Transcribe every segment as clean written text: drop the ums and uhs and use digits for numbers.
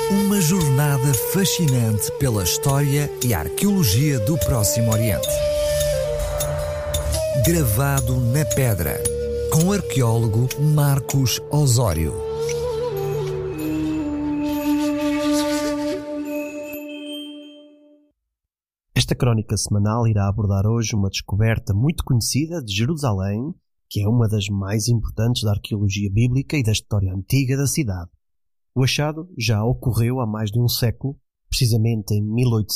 Uma jornada fascinante pela história e arqueologia do Próximo Oriente. Gravado na pedra, com o arqueólogo Marcos Osório. Esta crónica semanal irá abordar hoje uma descoberta muito conhecida de Jerusalém, que é uma das mais importantes da arqueologia bíblica e da história antiga da cidade. O achado já ocorreu há mais de um século, precisamente em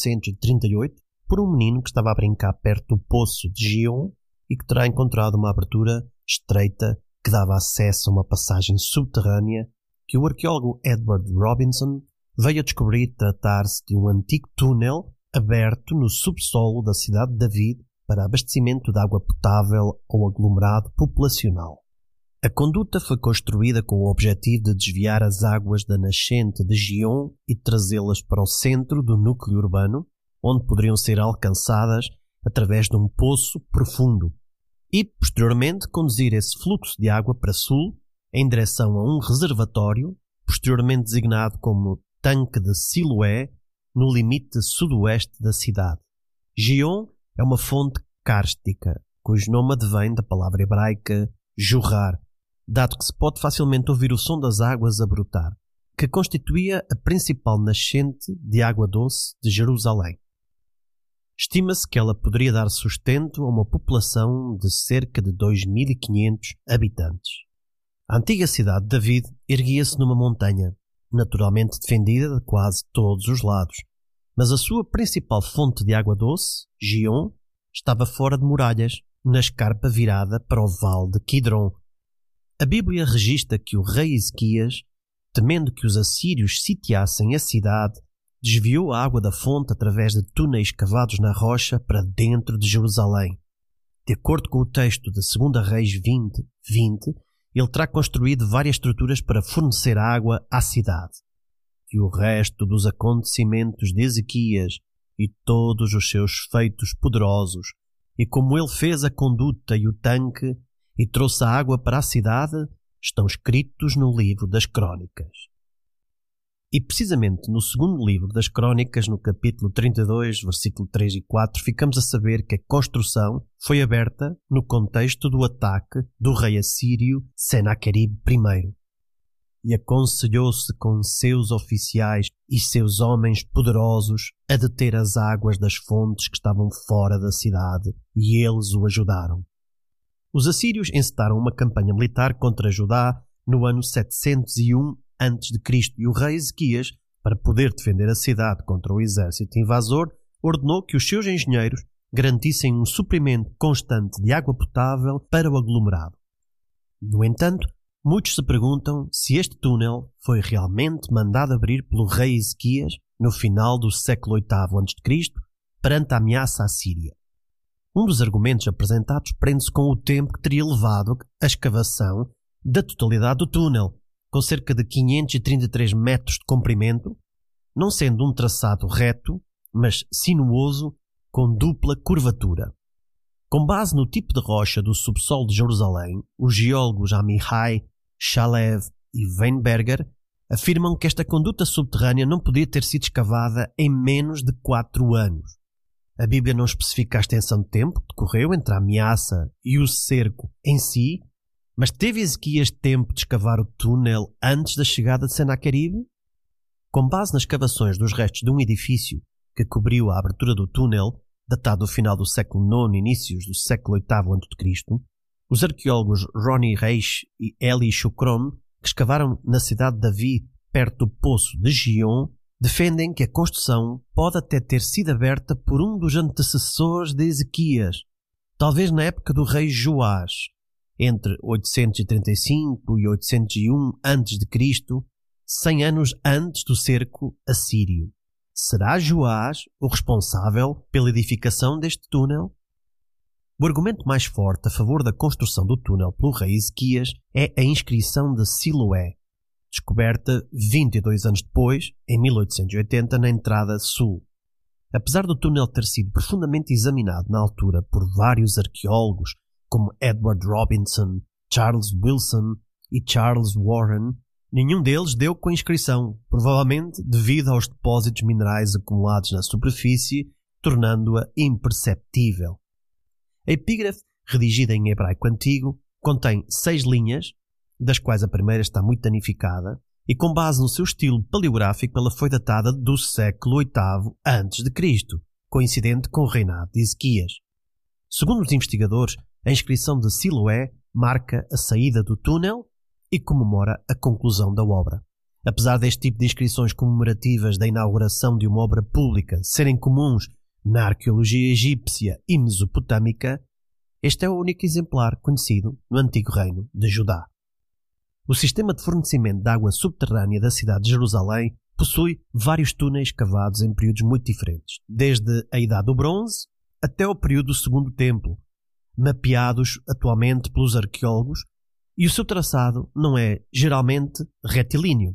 1838, por um menino que estava a brincar perto do poço de Gion e que terá encontrado uma abertura estreita que dava acesso a uma passagem subterrânea que o arqueólogo Edward Robinson veio a descobrir tratar-se de um antigo túnel aberto no subsolo da cidade de David para abastecimento de água potável ao aglomerado populacional. A conduta foi construída com o objetivo de desviar as águas da nascente de Gion e trazê-las para o centro do núcleo urbano, onde poderiam ser alcançadas através de um poço profundo, e, posteriormente, conduzir esse fluxo de água para sul, em direção a um reservatório, posteriormente designado como Tanque de Siloé, no limite sudoeste da cidade. Gion é uma fonte kárstica, cujo nome advém da palavra hebraica jorrar, dado que se pode facilmente ouvir o som das águas a brotar, que constituía a principal nascente de água doce de Jerusalém. Estima-se que ela poderia dar sustento a uma população de cerca de 2.500 habitantes. A antiga cidade de David erguia-se numa montanha, naturalmente defendida de quase todos os lados, mas a sua principal fonte de água doce, Gion, estava fora de muralhas, na escarpa virada para o vale de Quidron. A Bíblia registra que o rei Ezequias, temendo que os assírios sitiassem a cidade, desviou a água da fonte através de túneis cavados na rocha para dentro de Jerusalém. De acordo com o texto de 2 Reis 20:20, ele terá construído várias estruturas para fornecer água à cidade. E o resto dos acontecimentos de Ezequias e todos os seus feitos poderosos, e como ele fez a conduta e o tanque, e trouxe a água para a cidade, estão escritos no livro das Crônicas. E precisamente no segundo livro das Crônicas, no capítulo 32, versículo 3 e 4, ficamos a saber que a construção foi aberta no contexto do ataque do rei assírio Senaqueribe I. E aconselhou-se com seus oficiais e seus homens poderosos a deter as águas das fontes que estavam fora da cidade, e eles o ajudaram. Os assírios encetaram uma campanha militar contra Judá no ano 701 a.C. e o rei Ezequias, para poder defender a cidade contra o exército invasor, ordenou que os seus engenheiros garantissem um suprimento constante de água potável para o aglomerado. No entanto, muitos se perguntam se este túnel foi realmente mandado abrir pelo rei Ezequias no final do século VIII a.C., perante a ameaça assíria. Um dos argumentos apresentados prende-se com o tempo que teria levado a escavação da totalidade do túnel, com cerca de 533 metros de comprimento, não sendo um traçado reto, mas sinuoso, com dupla curvatura. Com base no tipo de rocha do subsolo de Jerusalém, os geólogos Amihai, Shalev e Weinberger afirmam que esta conduta subterrânea não podia ter sido escavada em menos de 4 anos. A Bíblia não especifica a extensão de tempo que decorreu entre a ameaça e o cerco em si, mas teve Ezequias tempo de escavar o túnel antes da chegada de Senaqueribe? Com base nas escavações dos restos de um edifício que cobriu a abertura do túnel, datado do final do século IX e inícios do século VIII a.C., os arqueólogos Ronnie Reich e Eli Shukron, que escavaram na cidade de Davi, perto do poço de Gion, defendem que a construção pode até ter sido aberta por um dos antecessores de Ezequias, talvez na época do rei Joás, entre 835 e 801 a.C., 100 anos antes do cerco assírio. Será Joás o responsável pela edificação deste túnel? O argumento mais forte a favor da construção do túnel pelo rei Ezequias é a inscrição de Siloé, descoberta 22 anos depois, em 1880, na entrada sul. Apesar do túnel ter sido profundamente examinado na altura por vários arqueólogos, como Edward Robinson, Charles Wilson e Charles Warren, Nenhum deles deu com a inscrição, provavelmente devido aos depósitos minerais acumulados na superfície, tornando-a imperceptível. A epígrafe, redigida em hebraico antigo, contém 6 linhas, das quais a primeira está muito danificada, e com base no seu estilo paleográfico ela foi datada do século VIII a.C., coincidente com o reinado de Ezequias. Segundo os investigadores, a inscrição de Siloé marca a saída do túnel e comemora a conclusão da obra. Apesar deste tipo de inscrições comemorativas da inauguração de uma obra pública serem comuns na arqueologia egípcia e mesopotâmica, este é o único exemplar conhecido no antigo reino de Judá. O sistema de fornecimento de água subterrânea da cidade de Jerusalém possui vários túneis cavados em períodos muito diferentes, desde a Idade do Bronze até o período do Segundo Templo, mapeados atualmente pelos arqueólogos, e o seu traçado não é geralmente retilíneo.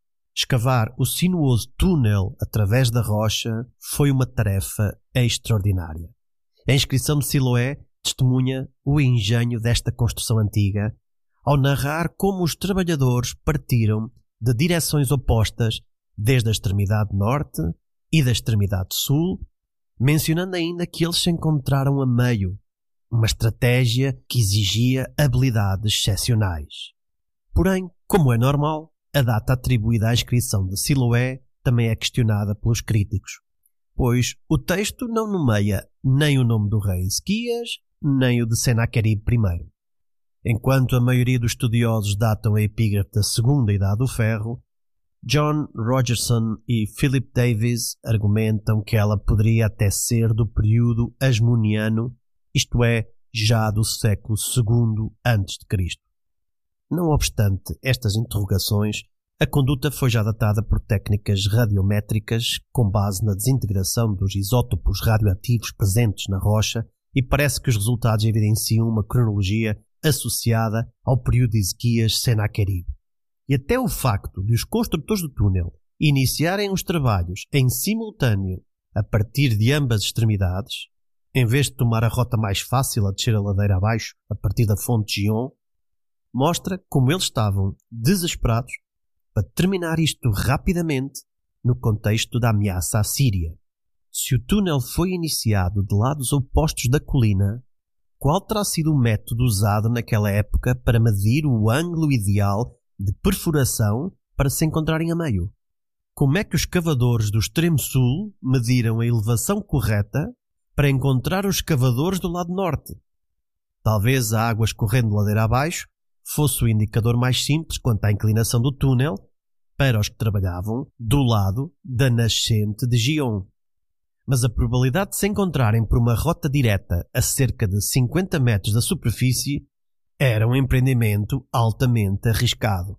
Escavar o sinuoso túnel através da rocha foi uma tarefa extraordinária. A inscrição de Siloé testemunha o engenho desta construção antiga, ao narrar como os trabalhadores partiram de direções opostas desde a extremidade norte e da extremidade sul, mencionando ainda que eles se encontraram a meio, uma estratégia que exigia habilidades excepcionais. Porém, como é normal, a data atribuída à inscrição de Siloé também é questionada pelos críticos, pois o texto não nomeia nem o nome do rei Ezequias, nem o de Senaqueribe I. Enquanto a maioria dos estudiosos datam a epígrafe da Segunda Idade do Ferro, John Rogerson e Philip Davies argumentam que ela poderia até ser do período asmoniano, isto é, já do século II a.C. Não obstante estas interrogações, a conduta foi já datada por técnicas radiométricas com base na desintegração dos isótopos radioativos presentes na rocha, e parece que os resultados evidenciam uma cronologia associada ao período de Ezequias-Senaqueribe. E até o facto de os construtores do túnel iniciarem os trabalhos em simultâneo a partir de ambas extremidades, em vez de tomar a rota mais fácil a descer a ladeira abaixo a partir da fonte Gion, mostra como eles estavam desesperados para terminar isto rapidamente no contexto da ameaça à Síria. Se o túnel foi iniciado de lados opostos da colina, qual terá sido o método usado naquela época para medir o ângulo ideal de perfuração para se encontrarem a meio? Como é que os cavadores do extremo sul mediram a elevação correta para encontrar os cavadores do lado norte? Talvez a água escorrendo ladeira abaixo fosse o indicador mais simples quanto à inclinação do túnel para os que trabalhavam do lado da nascente de Gion. Mas a probabilidade de se encontrarem por uma rota direta a cerca de 50 metros da superfície era um empreendimento altamente arriscado.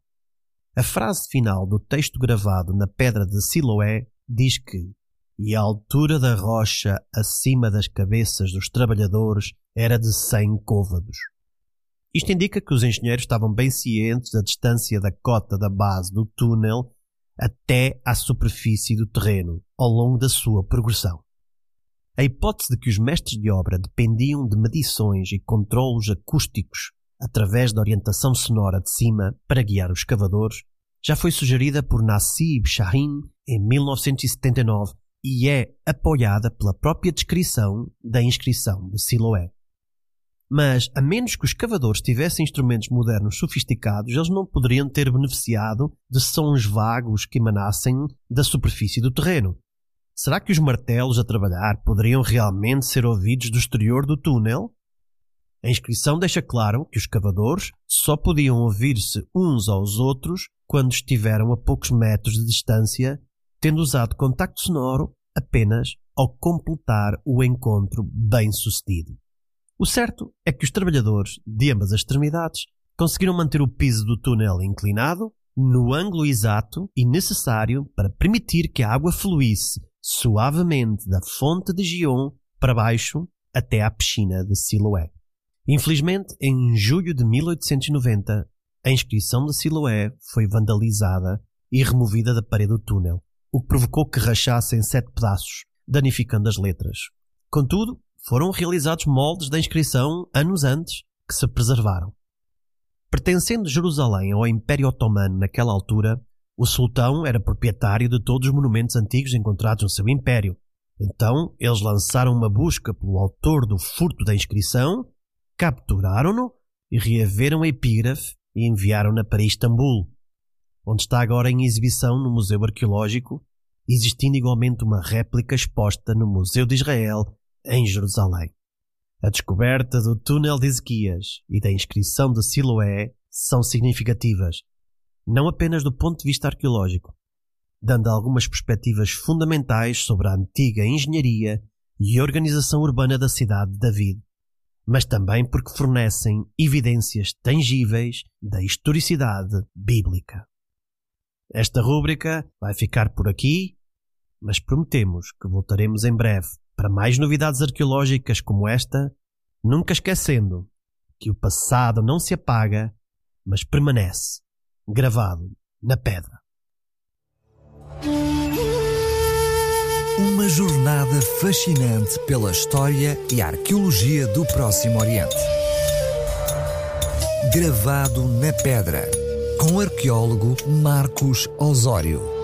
A frase final do texto gravado na pedra de Siloé diz que "e a altura da rocha acima das cabeças dos trabalhadores era de 100 côvados". Isto indica que os engenheiros estavam bem cientes da distância da cota da base do túnel até à superfície do terreno, ao longo da sua progressão. A hipótese de que os mestres de obra dependiam de medições e controlos acústicos através da orientação sonora de cima para guiar os escavadores já foi sugerida por Nassib Shahin em 1979 e é apoiada pela própria descrição da inscrição de Siloé. Mas, a menos que os escavadores tivessem instrumentos modernos sofisticados, eles não poderiam ter beneficiado de sons vagos que emanassem da superfície do terreno. Será que os martelos a trabalhar poderiam realmente ser ouvidos do exterior do túnel? A inscrição deixa claro que os escavadores só podiam ouvir-se uns aos outros quando estiveram a poucos metros de distância, tendo usado contacto sonoro apenas ao completar o encontro bem-sucedido. O certo é que os trabalhadores de ambas as extremidades conseguiram manter o piso do túnel inclinado no ângulo exato e necessário para permitir que a água fluísse suavemente da fonte de Gion para baixo até à piscina de Siloé. Infelizmente, em julho de 1890, a inscrição de Siloé foi vandalizada e removida da parede do túnel, o que provocou que rachasse em 7 pedaços, danificando as letras. Contudo, foram realizados moldes da inscrição anos antes que se preservaram. Pertencendo Jerusalém ao Império Otomano naquela altura, o sultão era proprietário de todos os monumentos antigos encontrados no seu império. Então, eles lançaram uma busca pelo autor do furto da inscrição, capturaram-no e reaveram a epígrafe e enviaram-na para Istambul, onde está agora em exibição no Museu Arqueológico, existindo igualmente uma réplica exposta no Museu de Israel, em Jerusalém. A descoberta do túnel de Ezequias e da inscrição de Siloé são significativas, não apenas do ponto de vista arqueológico, dando algumas perspectivas fundamentais sobre a antiga engenharia e organização urbana da cidade de David, mas também porque fornecem evidências tangíveis da historicidade bíblica. Esta rúbrica vai ficar por aqui, mas prometemos que voltaremos em breve para mais novidades arqueológicas como esta, nunca esquecendo que o passado não se apaga, mas permanece gravado na pedra. Uma jornada fascinante pela história e arqueologia do Próximo Oriente. Gravado na pedra, com o arqueólogo Marcos Osório.